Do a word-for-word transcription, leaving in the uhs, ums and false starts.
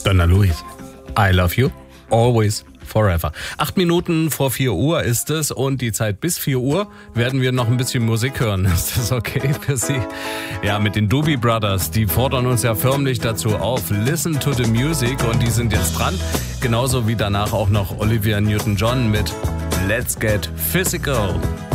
Donna Louise, I love you, always, forever. Acht Minuten vor vier Uhr ist es und die Zeit bis vier Uhr werden wir noch ein bisschen Musik hören. Ist das okay für Sie? Ja, mit den Doobie Brothers, die fordern uns ja förmlich dazu auf. Listen to the music und die sind jetzt dran. Genauso wie danach auch noch Olivia Newton-John mit Let's Get Physical.